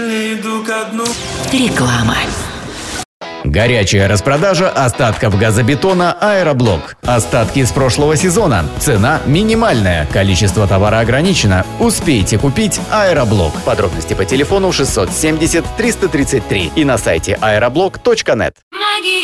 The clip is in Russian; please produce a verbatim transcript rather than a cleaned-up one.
Иду ко дну. Реклама. Горячая распродажа остатков газобетона «Аэроблок». Остатки с прошлого сезона. Цена минимальная. Количество товара ограничено. Успейте купить «Аэроблок». Подробности по телефону шестьсот семьдесят триста тридцать три и на сайте аэроблок точка нет.